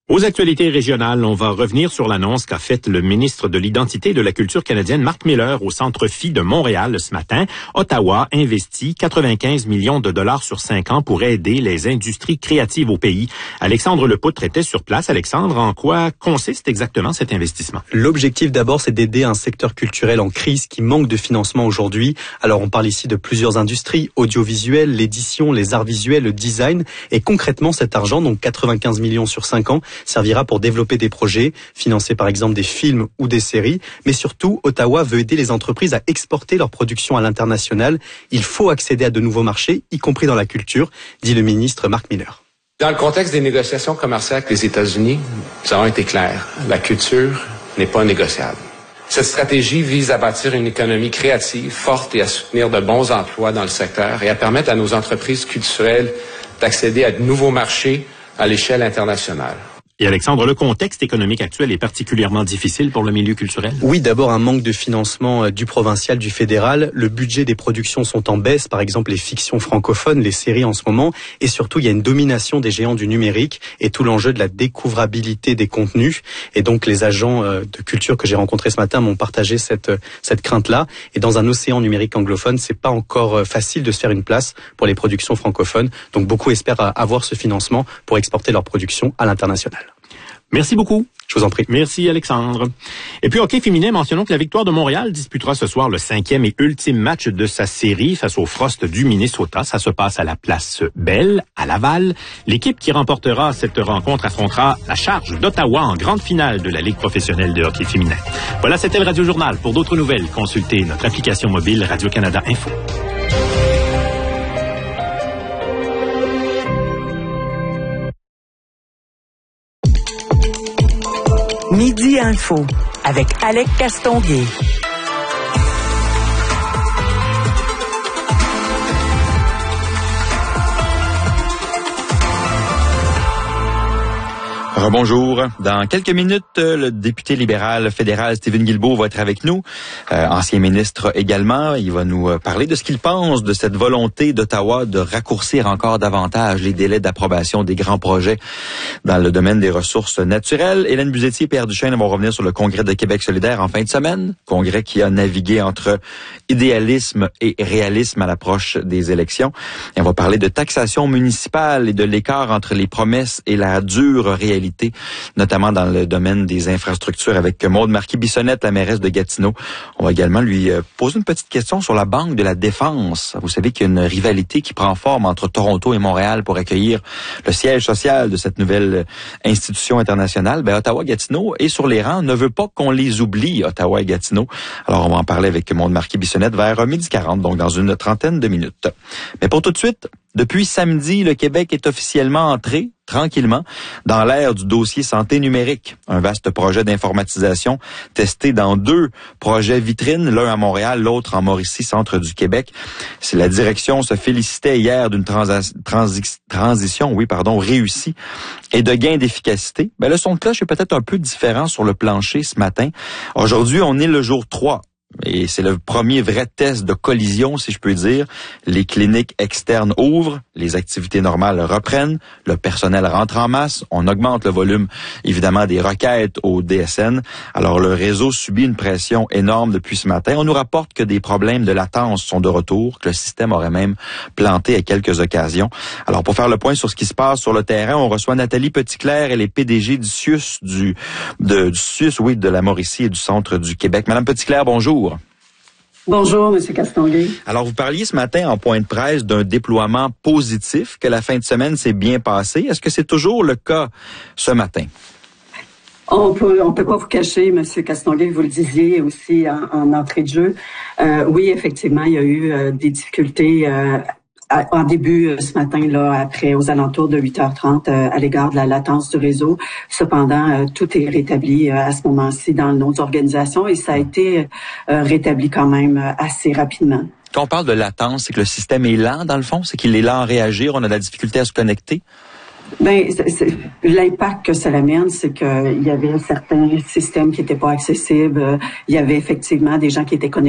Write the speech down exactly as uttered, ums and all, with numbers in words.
Aux actualités régionales, on va revenir sur l'annonce qu'a faite le ministre de l'Identité et de la Culture canadienne, Marc Miller, au Centre Phi de Montréal ce matin. Ottawa investit quatre-vingt-quinze millions de dollars sur cinq ans pour aider les industries créatives au pays. Alexandre Lepoutre était sur place. Alexandre, en quoi consiste exactement cet investissement? L'objectif d'abord, c'est d'aider un secteur culturel en crise qui manque de financement aujourd'hui. Alors on parle ici de plusieurs industries, audiovisuelles, l'édition, les arts visuels, le design. Et concrètement, cet argent, donc quatre-vingt-quinze millions sur cinq ans, servira pour développer des projets, financer par exemple des films ou des séries. Mais surtout, Ottawa veut aider les entreprises à exporter leur production à l'international. Il faut accéder à de nouveaux marchés, y compris dans la culture, dit le ministre Marc Miller. Dans le contexte des négociations commerciales avec les États-Unis, nous avons été clairs. La culture n'est pas négociable. Cette stratégie vise à bâtir une économie créative, forte et à soutenir de bons emplois dans le secteur et à permettre à nos entreprises culturelles d'accéder à de nouveaux marchés à l'échelle internationale. Et Alexandre, le contexte économique actuel est particulièrement difficile pour le milieu culturel? Oui, d'abord un manque de financement du provincial, du fédéral. Le budget des productions sont en baisse, par exemple les fictions francophones, les séries en ce moment. Et surtout, il y a une domination des géants du numérique et tout l'enjeu de la découvrabilité des contenus. Et donc, les agents de culture que j'ai rencontrés ce matin m'ont partagé cette, cette crainte-là. Et dans un océan numérique anglophone, c'est pas encore facile de se faire une place pour les productions francophones. Donc, beaucoup espèrent avoir ce financement pour exporter leurs productions à l'international. Merci beaucoup. Je vous en prie. Merci Alexandre. Et puis hockey féminin, mentionnons que la Victoire de Montréal disputera ce soir le cinquième et ultime match de sa série face au Frost du Minnesota. Ça se passe à la Place Belle, à Laval. L'équipe qui remportera cette rencontre affrontera la Charge d'Ottawa en grande finale de la Ligue professionnelle de hockey féminin. Voilà, c'était le Radio Journal. Pour d'autres nouvelles, consultez notre application mobile Radio-Canada Info. Midi Info avec Alec Castonguay. Rebonjour. Dans quelques minutes, le député libéral fédéral Stephen Guilbeault va être avec nous, euh, ancien ministre également. Il va nous parler de ce qu'il pense de cette volonté d'Ottawa de raccourcir encore davantage les délais d'approbation des grands projets dans le domaine des ressources naturelles. Hélène Buzetti et Pierre Duchesne vont revenir sur le Congrès de Québec solidaire en fin de semaine. Congrès qui a navigué entre idéalisme et réalisme à l'approche des élections. Et on va parler de taxation municipale et de l'écart entre les promesses et la dure réalité, notamment dans le domaine des infrastructures avec Maude Marquis-Bissonnette, la mairesse de Gatineau. On va également lui poser une petite question sur la Banque de la Défense. Vous savez qu'il y a une rivalité qui prend forme entre Toronto et Montréal pour accueillir le siège social de cette nouvelle institution internationale. Ben, Ottawa-Gatineau est sur les rangs, ne veut pas qu'on les oublie, Ottawa et Gatineau. Alors, on va en parler avec Maude Marquis-Bissonnette vers midi quarante, donc dans une trentaine de minutes. Mais pour tout de suite, depuis samedi, le Québec est officiellement entré, tranquillement, dans l'ère du dossier santé numérique. Un vaste projet d'informatisation testé dans deux projets vitrines, l'un à Montréal, l'autre en Mauricie, centre du Québec. Si la direction se félicitait hier d'une transi- transi- transition, oui, pardon, réussie et de gains d'efficacité, ben le son de cloche est peut-être un peu différent sur le plancher ce matin. Aujourd'hui, on est le jour trois. Et c'est le premier vrai test de collision, si je peux dire. Les cliniques externes ouvrent, les activités normales reprennent, le personnel rentre en masse, on augmente le volume, évidemment, des requêtes au D S N. Alors, le réseau subit une pression énorme depuis ce matin. On nous rapporte que des problèmes de latence sont de retour, que le système aurait même planté à quelques occasions. Alors, pour faire le point sur ce qui se passe sur le terrain, on reçoit Nathalie Petitclerc, elle est P D G du C I U S, du, de, du C I U S, oui, de la Mauricie et du centre du Québec. Madame Petitclerc, bonjour. Bonjour, M. Castonguay. Alors, vous parliez ce matin en point de presse d'un déploiement positif, que la fin de semaine s'est bien passée. Est-ce que c'est toujours le cas ce matin? On peut, on peut pas vous cacher, M. Castonguay, vous le disiez aussi en, en entrée de jeu. Euh, oui, effectivement, il y a eu euh, des difficultés euh, en début ce matin, là, après, aux alentours de huit heures trente, euh, à l'égard de la latence du réseau. Cependant, euh, tout est rétabli euh, à ce moment-ci dans nos organisations et ça a été euh, rétabli quand même euh, assez rapidement. Quand on parle de latence, c'est que le système est lent, dans le fond? C'est qu'il est lent à réagir? On a de la difficulté à se connecter? Ben, c'est, c'est, l'impact que ça l'amène, c'est qu'il y avait certains systèmes qui n'étaient pas accessibles. Il y avait effectivement des gens qui étaient connectés